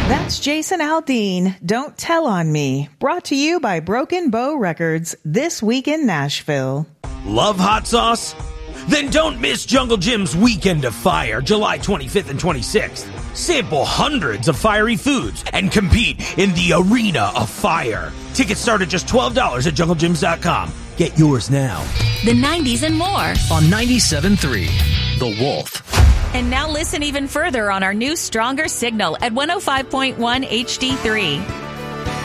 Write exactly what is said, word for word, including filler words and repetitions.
That's Jason Aldean, Don't Tell on Me, brought to you by Broken Bow Records this week in Nashville. Love hot sauce? Then don't miss Jungle Jim's Weekend of Fire, July twenty-fifth and twenty-sixth. Sample hundreds of fiery foods and compete in the Arena of Fire. Tickets start at just twelve dollars at jungle gyms dot com. Get yours now. The nineties and more on ninety-seven point three The Wolf. And now listen even further on our new Stronger Signal at one oh five point one H D three.